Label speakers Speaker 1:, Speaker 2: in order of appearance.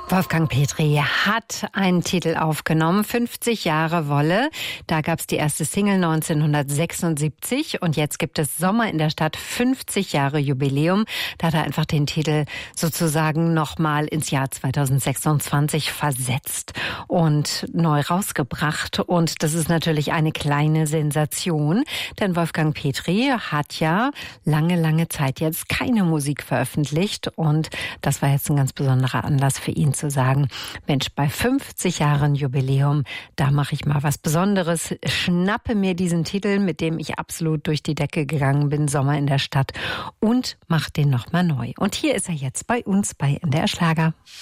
Speaker 1: Wolfgang Petri hat einen Titel aufgenommen, 50 Jahre Wolle. Da gab es die erste Single 1976 und jetzt gibt es Sommer in der Stadt, 50 Jahre Jubiläum. Da hat er einfach den Titel sozusagen nochmal ins Jahr 2026 versetzt und neu rausgebracht. Und das ist natürlich eine kleine Sensation, denn Wolfgang Petri hat ja lange Zeit jetzt keine Musik veröffentlicht und das war jetzt ein ganz besonderer Anlass für ihn zu sagen, Mensch, bei 50 Jahren Jubiläum, da mache ich mal was Besonderes, schnappe mir diesen Titel, mit dem ich absolut durch die Decke gegangen bin, Sommer in der Stadt, und mache den nochmal neu. Und hier ist er jetzt bei uns bei NDR Schlager.